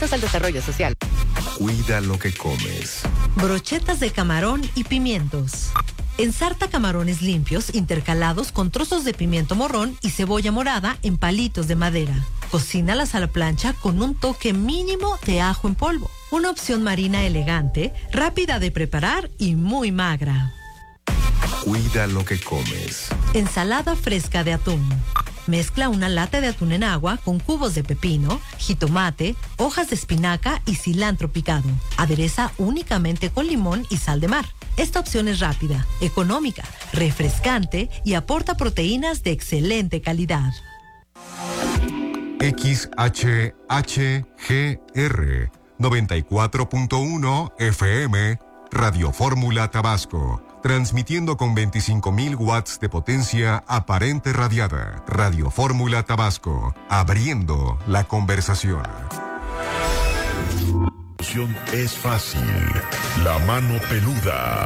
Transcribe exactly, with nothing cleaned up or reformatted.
Fomentos al Desarrollo Social. Cuida lo que comes. Brochetas de camarón y pimientos. Ensarta camarones limpios intercalados con trozos de pimiento morrón y cebolla morada en palitos de madera. Cocínalas a la plancha con un toque mínimo de ajo en polvo. Una opción marina elegante, rápida de preparar y muy magra. Cuida lo que comes. Ensalada fresca de atún. Mezcla una lata de atún en agua con cubos de pepino, jitomate, hojas de espinaca y cilantro picado. Adereza únicamente con limón y sal de mar. Esta opción es rápida, económica, refrescante y aporta proteínas de excelente calidad. X H H G R noventa y cuatro punto uno F M Radio Fórmula Tabasco, transmitiendo con veinticinco mil watts de potencia aparente radiada. Radio Fórmula Tabasco, abriendo la conversación. Es fácil. La mano peluda.